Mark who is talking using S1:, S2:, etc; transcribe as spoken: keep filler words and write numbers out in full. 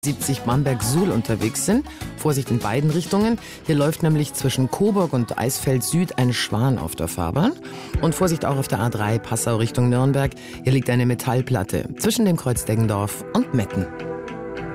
S1: siebzig Bamberg-Suhl unterwegs sind. Vorsicht in beiden Richtungen. Hier läuft nämlich zwischen Coburg und Eisfeld Süd ein Schwan auf der Fahrbahn. Und Vorsicht auch auf der A drei Passau Richtung Nürnberg. Hier liegt eine Metallplatte zwischen dem Kreuz Deggendorf und Metten.